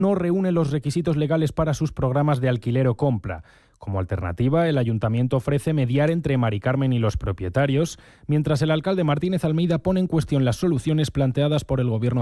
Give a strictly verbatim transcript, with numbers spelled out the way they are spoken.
no reúne los requisitos legales para sus programas de alquiler o compra. Como alternativa, el ayuntamiento ofrece mediar entre Mari Carmen y los propietarios, mientras el alcalde Martínez Almeida pone en cuestión las soluciones planteadas por el Gobierno